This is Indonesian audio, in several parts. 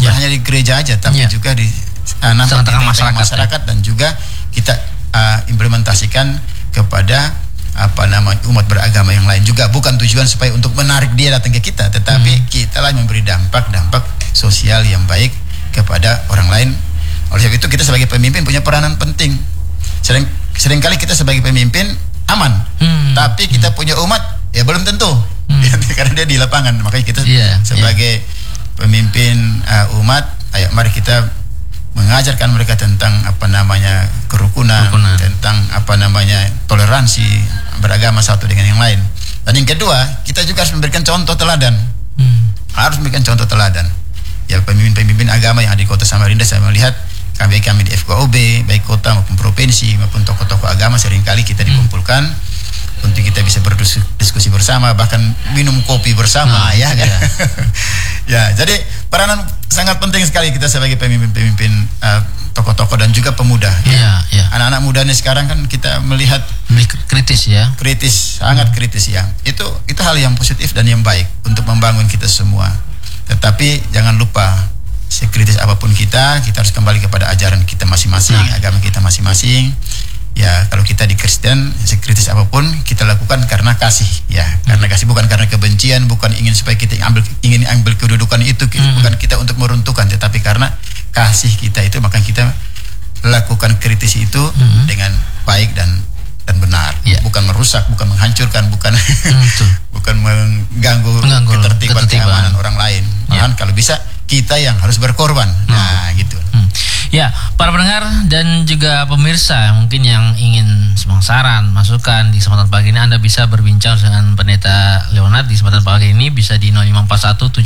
bukan hanya di gereja aja, tapi juga di tengah-tengah masyarakat dan juga kita implementasikan kepada umat beragama yang lain juga. Bukan tujuan supaya untuk menarik dia datang ke kita, tetapi kita lah memberi dampak sosial yang baik kepada orang lain. Oleh sebab itu kita sebagai pemimpin punya peranan penting. Seringkali kita sebagai pemimpin aman, tapi kita punya umat ya belum tentu, karena dia di lapangan. Makanya kita sebagai pemimpin umat, ayo mari kita mengajarkan mereka tentang kerukunan, tentang toleransi beragama satu dengan yang lain. Dan yang kedua, kita juga harus memberikan contoh teladan. Harus memberikan contoh teladan. Ya, pemimpin-pemimpin agama yang ada di Kota Samarinda, saya melihat kami di FKOB, baik kota maupun provinsi maupun tokoh-tokoh agama, seringkali kita dikumpulkan untuk kita bisa berdiskusi bersama, bahkan minum kopi bersama, ya. Ya, jadi peranan sangat penting sekali kita sebagai pemimpin tokoh-tokoh dan juga pemuda. Anak-anak muda ini sekarang kan kita melihat kritis ya. Sangat kritis ya. Itu hal yang positif dan yang baik untuk membangun kita semua. Tetapi jangan lupa, sekritis apapun kita harus kembali kepada ajaran kita masing-masing, agama kita masing-masing. Ya, kalau kita di Kristen, sekritis apapun kita lakukan karena kasih, ya. Karena kasih, bukan karena kebencian, bukan ingin supaya kita ingin ambil kedudukan itu, bukan kita untuk meruntuhkan, tetapi karena kasih kita itu, maka kita lakukan kritis itu dengan baik dan benar, bukan merusak, bukan menghancurkan, bukan bukan mengganggu ketertiban keamanan orang lain. Malahan kalau bisa kita yang harus berkorban. Nah, gitu. Ya, para pendengar dan juga pemirsa mungkin yang ingin saran, masukan di kesempatan pagi ini, Anda bisa berbincang dengan Pendeta Leonard di kesempatan pagi ini, bisa di 0541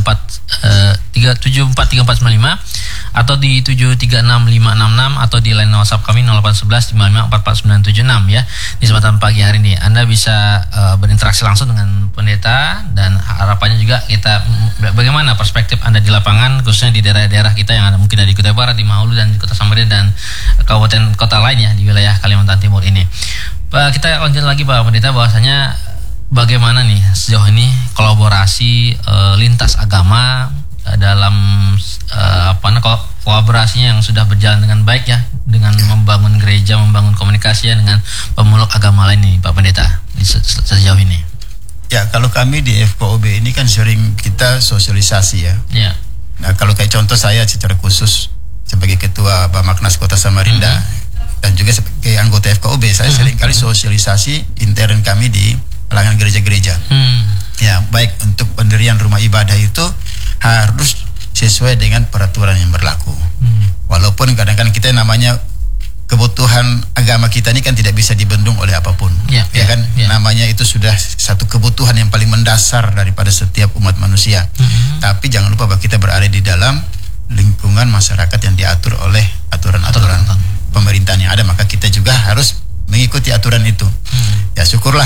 734 atau di 736566 atau di line WhatsApp kami 0811 5544976 ya. Di kesempatan pagi hari ini Anda bisa berinteraksi langsung dengan pendeta, dan harapannya juga kita bagaimana perspektif Anda di lapangan, khususnya di daerah-daerah kita yang ada mungkin dari Kutai Barat, di Mahulu dan Kota Samarinda dan kabupaten kota lainnya di wilayah Kalimantan Timur ini. Kita lanjut lagi Pak Pendeta, bahwasanya bagaimana nih sejauh ini kolaborasi lintas agama dalam kolaborasinya yang sudah berjalan dengan baik ya, dengan membangun gereja, membangun komunikasi dengan pemeluk agama lain nih Pak Pendeta sejauh ini. Ya, kalau kami di FKOB ini kan sering kita sosialisasi ya. Nah, kalau kayak contoh saya secara khusus sebagai ketua Bamaknas Kota Samarinda dan juga sebagai anggota FKOB, saya seringkali sosialisasi intern kami di pelanggan gereja-gereja. Ya, baik untuk pendirian rumah ibadah itu harus sesuai dengan peraturan yang berlaku. Walaupun kadang-kadang kita namanya kebutuhan agama kita ini kan tidak bisa dibendung oleh apapun, namanya itu sudah satu kebutuhan yang paling mendasar daripada setiap umat manusia. Tapi jangan lupa bahwa kita berada di dalam lingkungan masyarakat yang diatur oleh aturan-aturan pemerintahan yang ada, maka kita juga harus mengikuti aturan itu. Ya, syukurlah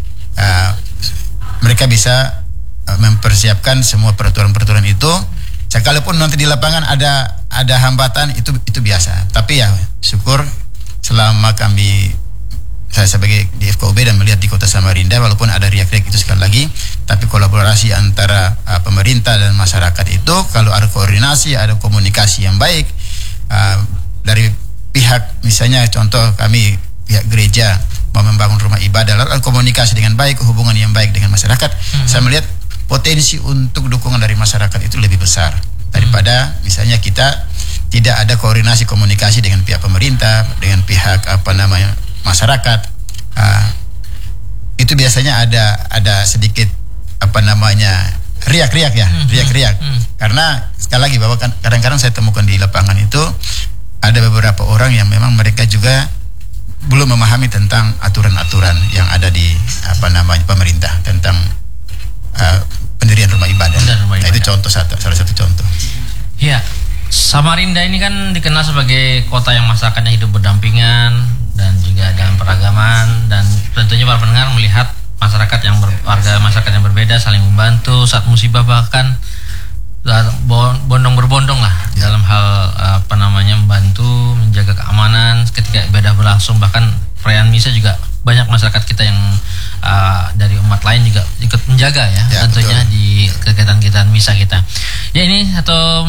mereka bisa mempersiapkan semua peraturan-peraturan itu. Sekalipun nanti di lapangan ada hambatan, itu biasa. Tapi ya syukur selama saya sebagai di FKOB dan melihat di Kota Samarinda, walaupun ada riak-riak itu sekali lagi, tapi kolaborasi antara pemerintah dan masyarakat itu, kalau ada koordinasi, ada komunikasi yang baik dari pihak, misalnya contoh kami pihak gereja mau membangun rumah ibadah, lalu komunikasi dengan baik, hubungan yang baik dengan masyarakat, saya melihat potensi untuk dukungan dari masyarakat itu lebih besar daripada misalnya kita tidak ada koordinasi komunikasi dengan pihak pemerintah, dengan pihak masyarakat. Itu biasanya ada sedikit riak-riak ya, riak-riak. Karena sekali lagi bahwa kadang-kadang saya temukan di lapangan itu ada beberapa orang yang memang mereka juga belum memahami tentang aturan-aturan yang ada di pemerintah tentang pendirian rumah ibadah. Nah, itu salah satu contoh. Ya, Samarinda ini kan dikenal sebagai kota yang masyarakatnya hidup berdampingan dan juga dalam peragaman, dan tentunya para pendengar melihat warga masyarakat yang berbeda saling membantu saat musibah, bahkan berbondong lah dalam hal membantu menjaga keamanan ketika ibadah berlangsung. Bahkan perayaan misa juga banyak masyarakat kita yang dari umat lain juga ikut menjaga ya tentunya betul. Di kegiatan-kegiatan misa kita. Ya, ini satu